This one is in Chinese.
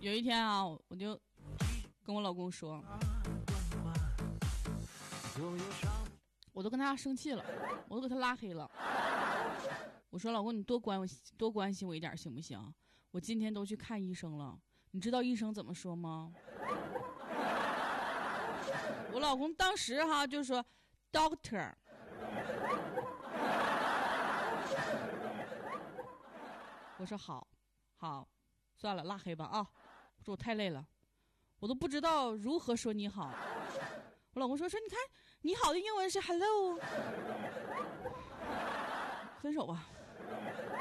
有一天啊，我就跟我老公说，我都跟他生气了，我都给他拉黑了。我说老公，你多关心我一点行不行？我今天都去看医生了，你知道医生怎么说吗？我老公当时就说 Doctor。我说好，算了，拉黑吧啊！我说我太累了，我都不知道如何说你好。我老公说你看你好的英文是 hello， 分手吧。